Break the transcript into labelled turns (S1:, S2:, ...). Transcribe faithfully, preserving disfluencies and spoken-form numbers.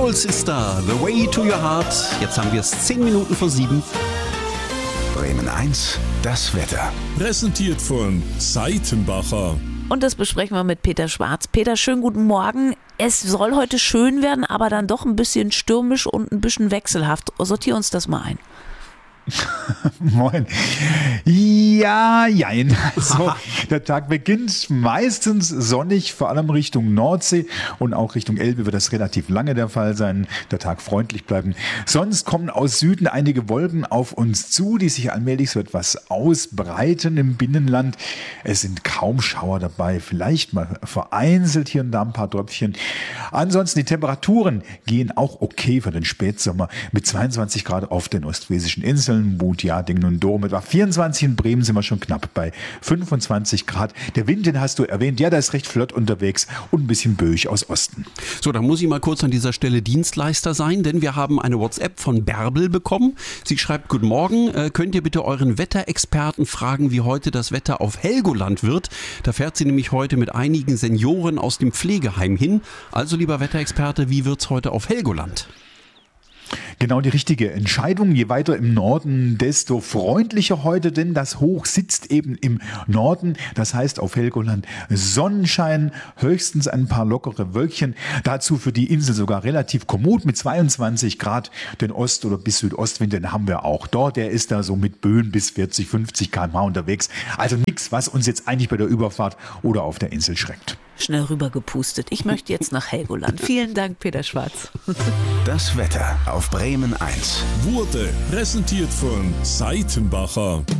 S1: Soul Sister, The Way to Your Heart. Jetzt haben wir es zehn Minuten vor sieben.
S2: Bremen eins, das Wetter.
S3: Präsentiert von Seitenbacher.
S4: Und das besprechen wir mit Peter Schwarz. Peter, schönen guten Morgen. Es soll heute schön werden, aber dann doch ein bisschen stürmisch und ein bisschen wechselhaft. Sortier uns das mal ein.
S5: Moin. Ja, jein. Also, der Tag beginnt meistens sonnig, vor allem Richtung Nordsee und auch Richtung Elbe wird das relativ lange der Fall sein. Der Tag freundlich bleiben. Sonst kommen aus Süden einige Wolken auf uns zu, die sich allmählich so etwas ausbreiten im Binnenland. Es sind kaum Schauer dabei, vielleicht mal vereinzelt hier und da ein paar Tröpfchen. Ansonsten die Temperaturen gehen auch okay für den Spätsommer mit zweiundzwanzig Grad auf den ostfriesischen Inseln. Mut, Jadingen und Dom. Etwa vierundzwanzig in Bremen sind wir schon knapp bei fünfundzwanzig Grad. Der Wind, den hast du erwähnt, ja, der ist recht flott unterwegs und ein bisschen böig aus Osten.
S1: So, dann muss ich mal kurz an dieser Stelle Dienstleister sein, denn wir haben eine WhatsApp von Bärbel bekommen. Sie schreibt: Guten Morgen, äh, könnt ihr bitte euren Wetterexperten fragen, wie heute das Wetter auf Helgoland wird? Da fährt sie nämlich heute mit einigen Senioren aus dem Pflegeheim hin. Also, lieber Wetterexperte, wie wird's heute auf Helgoland?
S5: Genau die richtige Entscheidung. Je weiter im Norden, desto freundlicher heute, denn das Hoch sitzt eben im Norden. Das heißt auf Helgoland Sonnenschein, höchstens ein paar lockere Wölkchen. Dazu für die Insel sogar relativ kommod mit zweiundzwanzig Grad. Den Ost- oder bis Südostwind, den haben wir auch dort. Der ist da so mit Böen bis vierzig, fünfzig Kilometer pro Stunde unterwegs. Also nichts, was uns jetzt eigentlich bei der Überfahrt oder auf der Insel schreckt.
S4: Schnell rübergepustet. Ich möchte jetzt nach Helgoland. Vielen Dank, Peter Schwarz.
S2: Das Wetter auf Bremen eins.
S3: Wurde präsentiert von Seitenbacher.